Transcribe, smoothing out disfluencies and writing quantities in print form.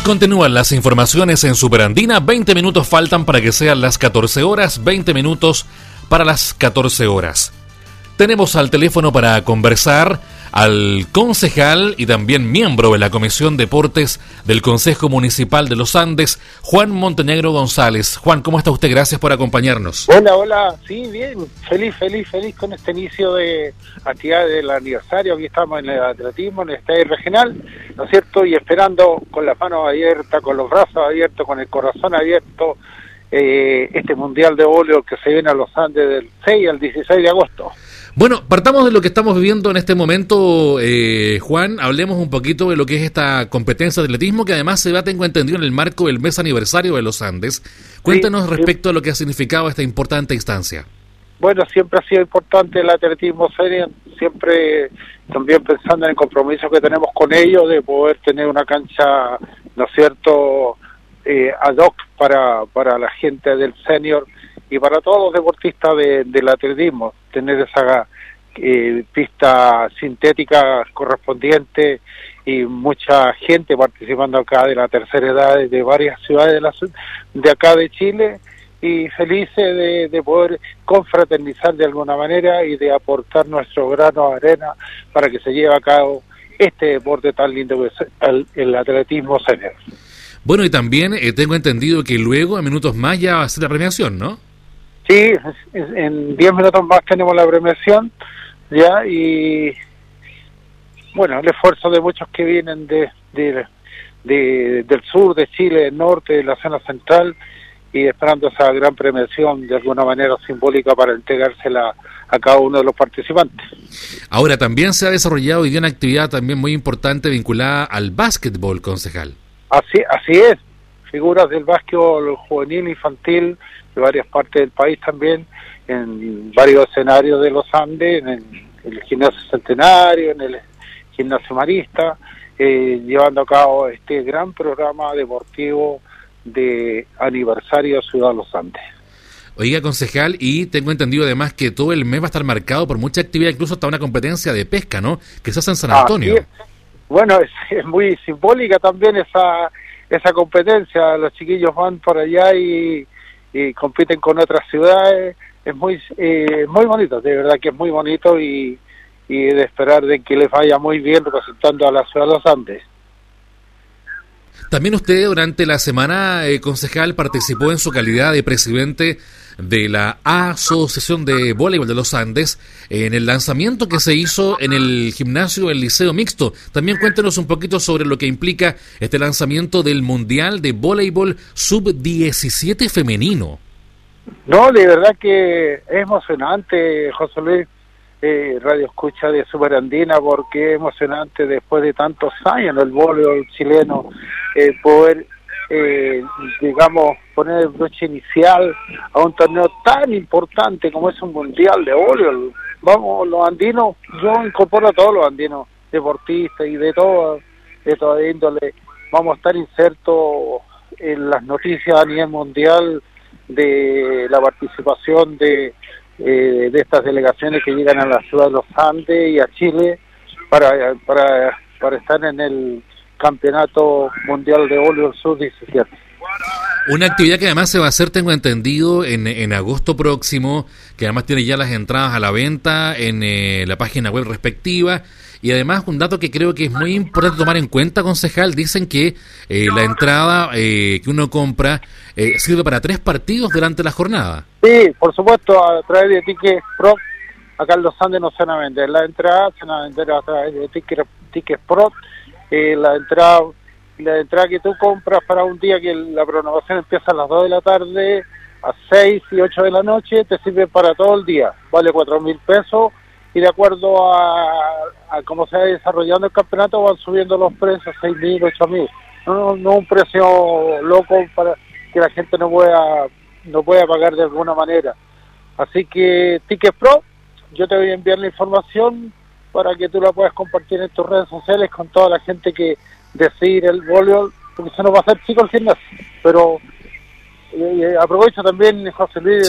Continúan las informaciones en Superandina. 20 minutos faltan para que sean las 14 horas. 20 minutos para las 14 horas. Tenemos al teléfono para conversar al concejal y también miembro de la Comisión Deportes del Consejo Municipal de Los Andes, Juan Montenegro González. Juan, ¿cómo está usted? Gracias por acompañarnos. Hola, sí, bien, feliz con este inicio de actividad del aniversario. Aquí estamos en el atletismo, en el estadio regional, ¿no es cierto? Y esperando con las manos abiertas, con los brazos abiertos, con el corazón abierto, este Mundial de Voleibol que se viene a Los Andes del 6 al 16 de agosto. Bueno, partamos de lo que estamos viviendo en este momento, Juan. Hablemos un poquito de lo que es esta competencia de atletismo, que además se da, tengo entendido, en el marco del mes aniversario de Los Andes. Cuéntanos respecto a lo que ha significado esta importante instancia. Bueno, siempre ha sido importante el atletismo senior, siempre también pensando en el compromiso que tenemos con ellos de poder tener una cancha, ¿no es cierto?, ad hoc para la gente del senior y para todos los deportistas del atletismo, tener esa pista sintética correspondiente y mucha gente participando acá de la tercera edad de varias ciudades de acá de Chile, y felices de poder confraternizar de alguna manera y de aportar nuestro grano de arena para que se lleve a cabo este deporte tan lindo que es el atletismo senior. Bueno, y también tengo entendido que luego, en minutos más, ya va a ser la premiación, ¿no? Sí, en 10 minutos más tenemos la premiación, ya, y bueno, el esfuerzo de muchos que vienen del sur de Chile, del norte, de la zona central, y esperando esa gran premiación de alguna manera simbólica para entregársela a cada uno de los participantes. Ahora, también se ha desarrollado hoy día una actividad también muy importante vinculada al básquetbol, concejal. Así es, figuras del básquetbol juvenil, infantil, de varias partes del país también, en varios escenarios de los Andes, en el Gimnasio Centenario, en el Gimnasio Marista, llevando a cabo este gran programa deportivo de aniversario de Ciudad de los Andes. Oiga, concejal, y tengo entendido además que todo el mes va a estar marcado por mucha actividad, incluso hasta una competencia de pesca, ¿no?, que se hace en San Antonio. Bueno, es muy simbólica también esa competencia. Los chiquillos van por allá y compiten con otras ciudades. Es muy bonito, de verdad que es muy bonito, y de esperar de que les vaya muy bien representando a la ciudad de los Andes. También usted durante la semana, concejal, participó en su calidad de presidente de la Asociación de Voleibol de los Andes en el lanzamiento que se hizo en el gimnasio del Liceo Mixto. También cuéntenos un poquito sobre lo que implica este lanzamiento del Mundial de Voleibol Sub-17 femenino. No, de verdad que es emocionante, José Luis, Radio Escucha de Superandina, porque es emocionante después de tantos años en el voleibol chileno poder, digamos, poner el broche inicial a un torneo tan importante como es un mundial de voleibol. Vamos, los andinos, yo incorporo a todos los andinos, deportistas y de toda índole, vamos a estar insertos en las noticias a nivel mundial de la participación de estas delegaciones que llegan a la ciudad de los Andes y a Chile para estar en el Campeonato Mundial de Voleibol Sub-17. Una actividad que además se va a hacer, tengo entendido, en agosto próximo, que además tiene ya las entradas a la venta en la página web respectiva. Y además, un dato que creo que es muy importante tomar en cuenta, concejal, dicen que la entrada que uno compra sirve para 3 partidos durante la jornada. Sí, por supuesto, a través de Tickets Pro, acá en Los Andes no se van a vender la entrada, se van a vender a través de Tickets Pro. La entrada que tú compras para un día que la programación empieza a las 2 de la tarde, a 6 y 8 de la noche, te sirve para todo el día, vale 4.000 pesos, y de acuerdo a cómo se va desarrollando el campeonato van subiendo los precios, 6.000, 8.000. No un precio loco para que la gente no pueda pagar de alguna manera. Así que Ticket Pro, yo te voy a enviar la información para que tú la puedas compartir en tus redes sociales con toda la gente que decide el voleibol, porque se nos va a hacer chico el gimnasio. Pero aprovecho también, José Luis,